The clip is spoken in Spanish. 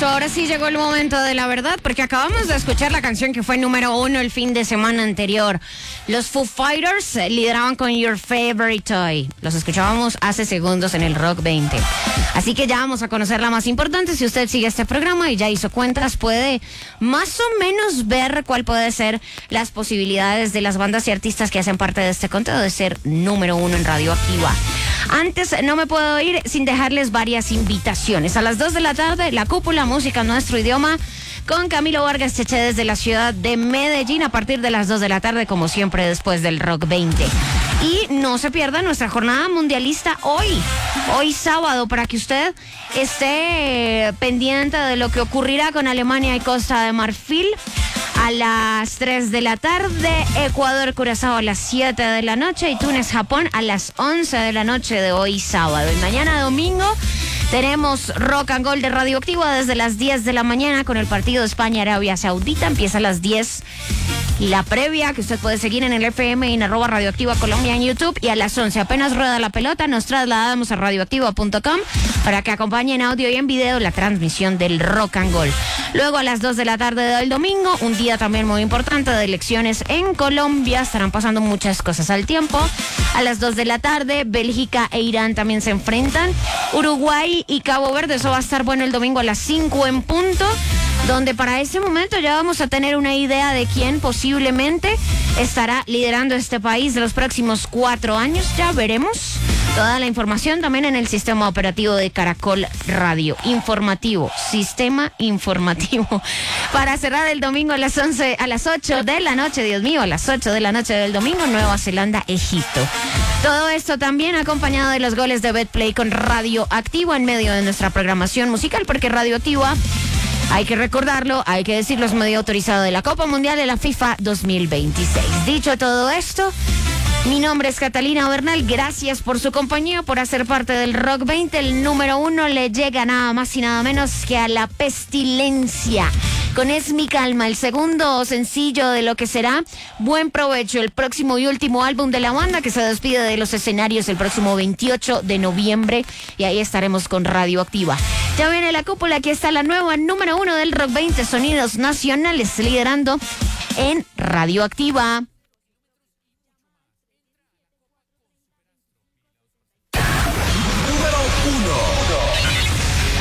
Listo, ahora sí llegó el momento de la verdad, porque acabamos de escuchar la canción que fue número 1 el fin de semana anterior. Los Foo Fighters lideraban con Your Favorite Toy. Los escuchábamos hace segundos en el Rock 20. Así que ya vamos a conocer la más importante. Si usted sigue este programa y ya hizo cuentas, puede más o menos ver cuál puede ser las posibilidades de las bandas y artistas que hacen parte de este conteo de ser número 1 en Radioactiva. Antes no me puedo ir sin dejarles varias invitaciones. A las 2 de la tarde, La Cúpula, música en nuestro idioma, con Camilo Vargas Cheche desde la ciudad de Medellín, a partir de las 2 de la tarde, como siempre, después del Rock 20. Y no se pierda nuestra jornada mundialista hoy sábado, para que usted esté pendiente de lo que ocurrirá con Alemania y Costa de Marfil. A las 3 de la tarde, Ecuador, Curazao a las 7 de la noche y Túnez, Japón a las 11 de la noche de hoy sábado. Y mañana domingo tenemos Rock and Gold de Radioactiva desde las 10 de la mañana con el partido España-Arabia Saudita. Empieza a las 10 la previa, que usted puede seguir en el FM y en @Radioactiva Colombia en YouTube. Y a las 11, apenas rueda la pelota, nos trasladamos a radioactiva.com para que acompañe en audio y en video la transmisión del Rock and Gold. Luego a las 2 de la tarde del domingo, un día también muy importante de elecciones en Colombia. Estarán pasando muchas cosas al tiempo. A las 2 de la tarde, Bélgica e Irán también se enfrentan. Uruguay y Cabo Verde, eso va a estar bueno el domingo a las 5 en punto, donde para ese momento ya vamos a tener una idea de quién posiblemente estará liderando este país de los próximos 4 años. Ya veremos. Toda la información también en el sistema operativo de Caracol Radio. Informativo, sistema informativo. Para cerrar el domingo a las 8 de la noche, Dios mío, a las 8 de la noche del domingo, Nueva Zelanda, Egipto. Todo esto también acompañado de los goles de Betplay con Radioactivo en medio de nuestra programación musical, porque Radioactiva, hay que recordarlo, hay que decirlo, es medio autorizado de la Copa Mundial de la FIFA 2026. Dicho todo esto, mi nombre es Catalina Bernal. Gracias por su compañía, por hacer parte del Rock 20. El número 1 le llega nada más y nada menos que a La Pestilencia, con Es mi calma, el segundo sencillo de lo que será Buen Provecho, el próximo y último álbum de la banda, que se despide de los escenarios el próximo 28 de noviembre. Y ahí estaremos con Radioactiva. Ya viene La Cúpula, aquí está la nueva número 1 del Rock 20, sonidos nacionales, liderando en Radioactiva.